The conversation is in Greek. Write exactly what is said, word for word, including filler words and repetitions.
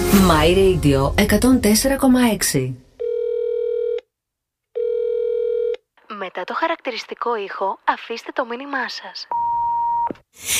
My Radio εκατόν τέσσερα κόμμα έξι. Μετά το χαρακτηριστικό ήχο, αφήστε το μήνυμά σας.